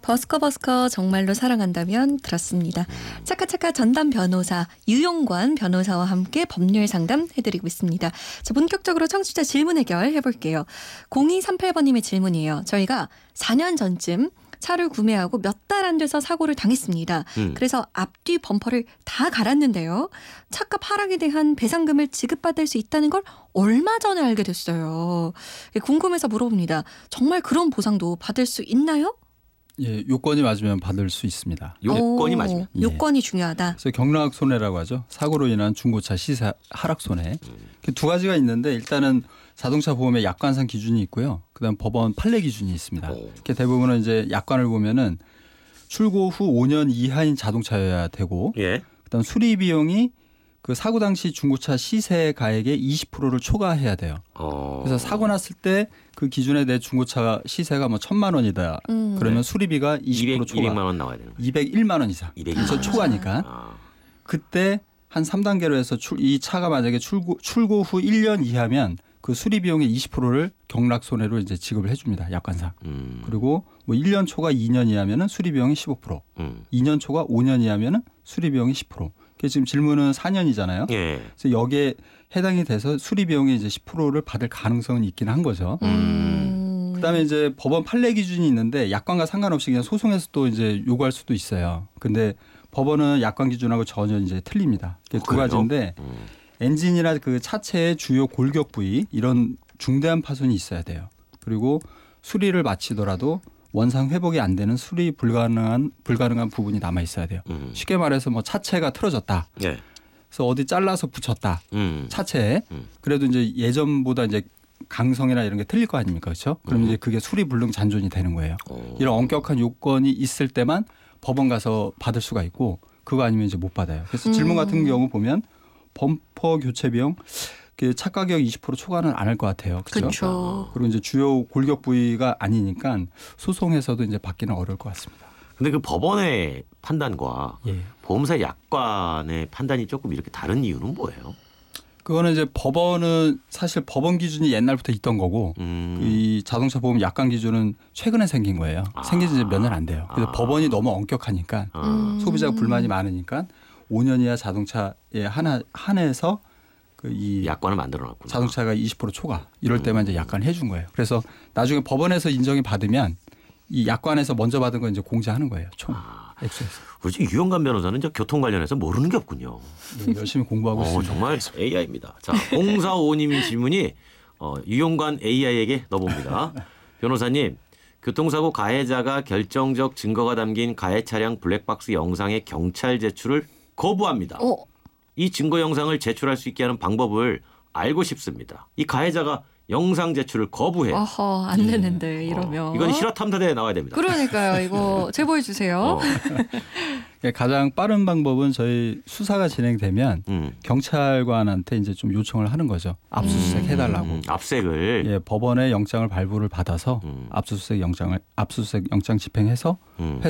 버스커 정말로 사랑한다면 들었습니다. 차카차카 전담 변호사 유용관 변호사와 함께 법률 상담 해드리고 있습니다. 자, 본격적으로 청취자 질문 해결해볼게요. 0238번님의 질문이에요. 저희가 4년 전쯤 차를 구매하고 몇 달 안 돼서 사고를 당했습니다. 그래서 앞뒤 범퍼를 다 갈았는데요. 차값 하락에 대한 배상금을 지급받을 수 있다는 걸 얼마 전에 알게 됐어요. 궁금해서 물어봅니다. 정말 그런 보상도 받을 수 있나요? 예, 요건이 맞으면 받을 수 있습니다. 요건이 맞으면. 요건이 중요하다. 그래서 경락 손해라고 하죠. 사고로 인한 중고차 시세 하락 손해. 두 가지가 있는데 일단은 자동차 보험에 약관상 기준이 있고요. 그다음 법원 판례 기준이 있습니다. 대부분은 이제 약관을 보면은 출고 후 5년 이하인 자동차여야 되고, 예. 그다음 수리 비용이 그 사고 당시 중고차 시세 가액의 20%를 초과해야 돼요. 그래서 사고 났을 때 그 기준에 내 중고차 시세가 뭐 1,000만 원이다. 그러면 수리비가 20% 초과. 200만 원 나와야 되는 거예요. 201만 원 이상. 201만 원 초과니까. 그때 한 3단계로 해서 이 차가 만약에 출고 후 1년 이하면 그 수리 비용의 20%를 경락 손해로 이제 지급을 해줍니다. 약관상. 그리고 뭐 1년 초과 2년 이하면은 수리 비용이 15%. 2년 초과 5년 이하면은 수리 비용이 10%. 지금 질문은 4년이잖아요. 예. 그래서 여기에 해당이 돼서 수리 비용의 이제 10%를 받을 가능성은 있긴 한 거죠. 그다음에 이제 법원 판례 기준이 있는데 약관과 상관없이 그냥 소송에서 또 이제 요구할 수도 있어요. 근데 법원은 약관 기준하고 전혀 이제 틀립니다. 두 가지인데 엔진이나 그 차체의 주요 골격 부위 이런 중대한 파손이 있어야 돼요. 그리고 수리를 마치더라도 원상 회복이 안 되는 수리 불가능한 부분이 남아 있어야 돼요. 쉽게 말해서 뭐 차체가 틀어졌다. 예. 그래서 어디 잘라서 붙였다. 차체에. 그래도 이제 예전보다 이제 강성이나 이런 게 틀릴 거 아닙니까? 그렇죠? 그럼 이제 그게 수리 불능 잔존이 되는 거예요. 이런 엄격한 요건이 있을 때만 법원 가서 받을 수가 있고 그거 아니면 이제 못 받아요. 그래서 질문 같은 경우 보면 범퍼 교체 비용 그 차 가격 20% 초과는 안 할 것 같아요. 그렇죠. 그리고 이제 주요 골격 부위가 아니니까 소송에서도 이제 받기는 어려울 것 같습니다. 근데 그 법원의 판단과 보험사 약관의 판단이 조금 이렇게 다른 이유는 뭐예요? 그거는 이제 법원은 사실 법원 기준이 옛날부터 있던 거고 이 자동차 보험 약관 기준은 최근에 생긴 거예요. 생긴 지 몇 년 안 돼요. 그래서 법원이 너무 엄격하니까 소비자 불만이 많으니까 5년 이하 자동차에 한해서 그 이 약관을 만들어놨구나. 자동차가 20% 초과 이럴 때만 이제 약관 해준 거예요. 그래서 나중에 법원에서 인정이 받으면 이 약관에서 먼저 받은 건 이제 공제하는 거예요. 총 액수에서. 그렇지 유용관 변호사는 저 교통 관련해서 모르는 게 없군요. 네, 열심히 공부하고 있습니다. 정말 AI입니다. 자, 0455님의 질문이 유용관 AI에게 넣어봅니다. 변호사님, 교통사고 가해자가 결정적 증거가 담긴 가해 차량 블랙박스 영상의 경찰 제출을 거부합니다. 이 증거 영상을 제출할 수 있게 하는 방법을 알고 싶습니다. 이 가해자가 영상 제출을 거부해요. 안 되는데 이러면. 이건 실화탐사대에 나와야 됩니다. 그러니까요. 이거 제보해 주세요. 가장 빠른 방법은 저희 수사가 진행되면 경찰관한테 이제 좀 요청을 하는 거죠. 압수수색 해달라고. 압색을. 예, 법원에 영장을 발부를 받아서 압수수색 영장 집행해서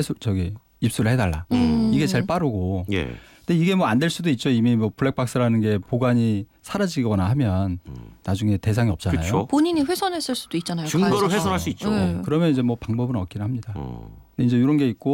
입수를 해달라. 이게 제일 빠르고. 예. 근데 이게 뭐 안 될 수도 있죠. 이미 뭐 블랙박스라는 게 보관이 사라지거나 하면 나중에 대상이 없잖아요. 그쵸? 본인이 훼손했을 수도 있잖아요. 증거를 가해자가. 훼손할 수 있죠. 그러면 이제 뭐 방법은 없긴 합니다. 근데 이제 이런 게 있고